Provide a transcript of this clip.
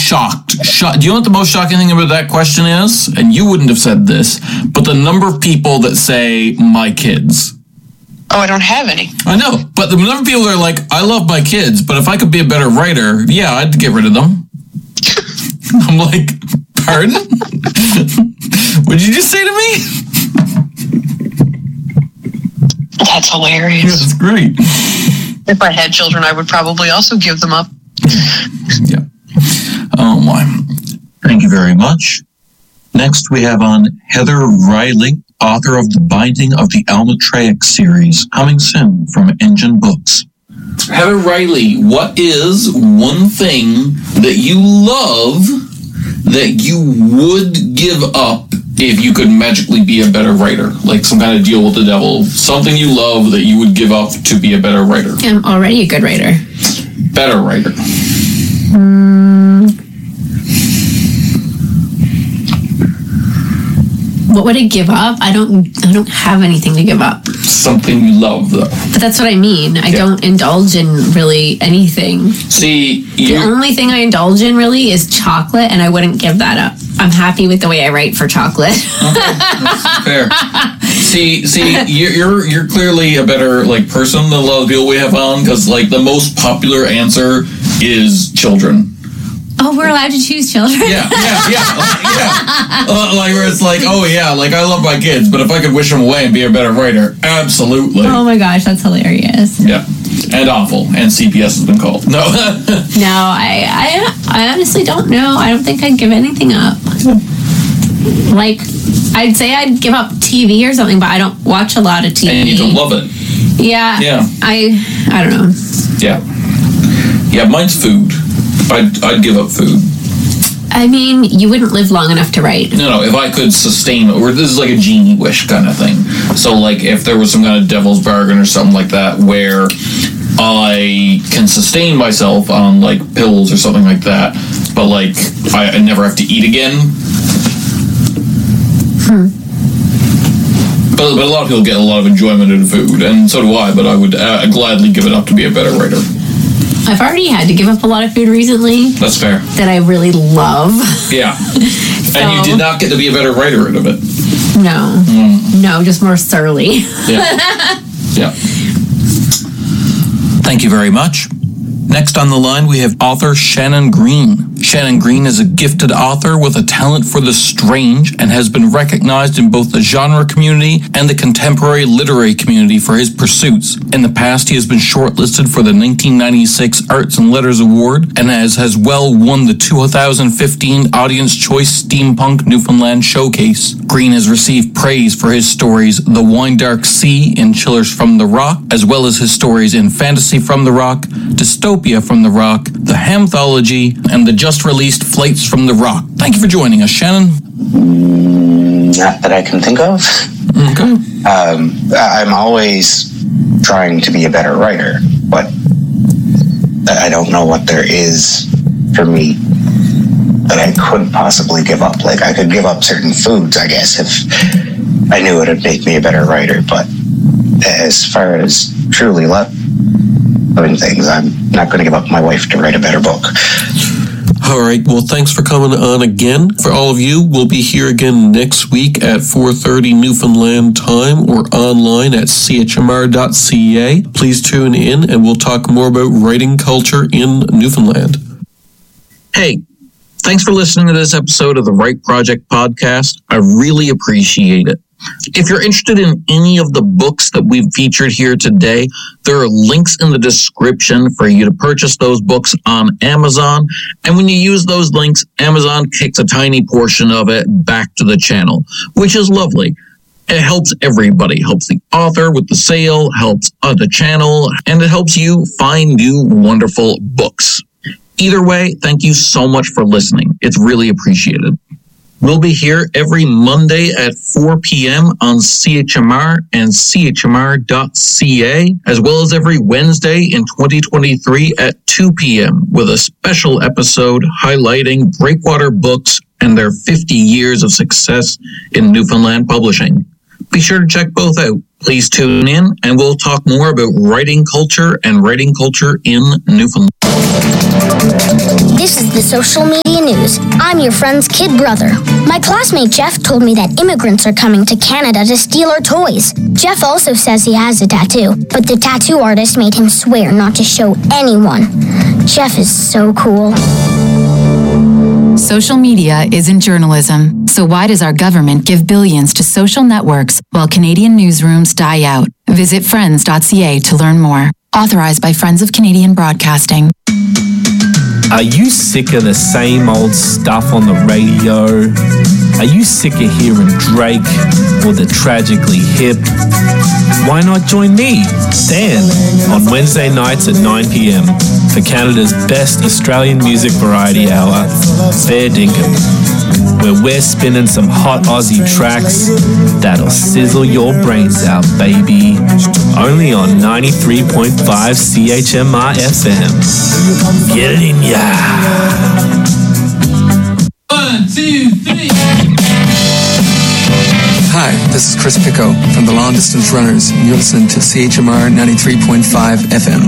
shocked. Do you know what the most shocking thing about that question is? And you wouldn't have said this, but the number of people that say, my kids. Oh, I don't have any. I know, but the number of people that are like, I love my kids, but if I could be a better writer, yeah, I'd get rid of them. I'm like, pardon? What did you just say to me? That's hilarious. Yeah, that's great. If I had children, I would probably also give them up. Yeah. Oh, my. Thank you very much. Next, we have on Heather Riley, author of The Binding of the Almatraic series, coming soon from Engine Books. Heather Riley, what is one thing that you love that you would give up if you could magically be a better writer? Like some kind of deal with the devil. Something you love that you would give up to be a better writer. I'm already a good writer. Better writer. What would I give up? I don't have anything to give up. Something you love, though. But that's what I mean. I don't indulge in really anything. See, the only thing I indulge in really is chocolate, and I wouldn't give that up. I'm happy with the way I write for chocolate. Okay, that's fair. See, you're clearly a better person than a lot of people we have on, because the most popular answer is children. Oh, we're allowed to choose children? Yeah. Where it's I love my kids, but if I could wish them away and be a better writer, absolutely. Oh my gosh, that's hilarious. Yeah. And awful. And CPS has been called. No. No, I honestly don't know. I don't think I'd give anything up. I'd say I'd give up TV or something, but I don't watch a lot of TV. And you don't love it. Yeah. Yeah. I don't know. Yeah. Yeah, mine's food. I'd give up food. I mean, you wouldn't live long enough to write. No, if I could sustain, or this is like a genie wish kind of thing. So, if there was some kind of devil's bargain or something like that, where I can sustain myself on, pills or something like that, but, I never have to eat again. But a lot of people get a lot of enjoyment out of food, and so do I, but I would gladly give it up to be a better writer. I've already had to give up a lot of food recently. That's fair. That I really love. Yeah. And you did not get to be a better writer out of it. No. No, just more surly. Yeah. Yeah. Thank you very much. Next on the line, we have author Shannon Green. Shannon Green is a gifted author with a talent for the strange and has been recognized in both the genre community and the contemporary literary community for his pursuits. In the past, he has been shortlisted for the 1996 Arts and Letters Award and has well won the 2015 Audience Choice Steampunk Newfoundland Showcase. Green has received praise for his stories The Wine Dark Sea in Chillers from the Rock, as well as his stories in Fantasy from the Rock, Dystopia from the Rock, The Hamthology, and the just-released Flights from the Rock. Thank you for joining us, Shannon. Not that I can think of. Okay. I'm always trying to be a better writer, but I don't know what there is for me that I could possibly give up. I could give up certain foods, I guess, if I knew it would make me a better writer, but as far as truly loving things, I'm not going to give up my wife to write a better book. All right. Well, thanks for coming on again. For all of you, we'll be here again next week at 4:30 Newfoundland time or online at chmr.ca. Please tune in and we'll talk more about writing culture in Newfoundland. Hey, thanks for listening to this episode of the Write Project podcast. I really appreciate it. If you're interested in any of the books that we've featured here today, there are links in the description for you to purchase those books on Amazon. And when you use those links, Amazon kicks a tiny portion of it back to the channel, which is lovely. It helps everybody. It helps the author with the sale, helps the channel, and it helps you find new wonderful books. Either way, thank you so much for listening. It's really appreciated. We'll be here every Monday at 4 p.m. on CHMR and chmr.ca, as well as every Wednesday in 2023 at 2 p.m. with a special episode highlighting Breakwater Books and their 50 years of success in Newfoundland publishing. Be sure to check both out. Please tune in and we'll talk more about writing culture and writing culture in Newfoundland. This is the social media news. I'm your friend's kid brother. My classmate Jeff told me that immigrants are coming to Canada to steal our toys. Jeff also says he has a tattoo, but the tattoo artist made him swear not to show anyone. Jeff is so cool. Social media isn't journalism, so why does our government give billions to social networks while Canadian newsrooms die out? Visit friends.ca to learn more. Authorized by Friends of Canadian Broadcasting. Are you sick of the same old stuff on the radio? Are you sick of hearing Drake or the Tragically Hip? Why not join me, Dan, on Wednesday nights at 9 p.m. for Canada's best Australian music variety hour, Fair Dinkum, where we're spinning some hot Aussie tracks that'll sizzle your brains out, baby. Only on 93.5 CHMR FM. Get it in ya. 1, 2, 3. Hi, this is Chris Picco from the Long Distance Runners, and you're listening to CHMR 93.5 FM.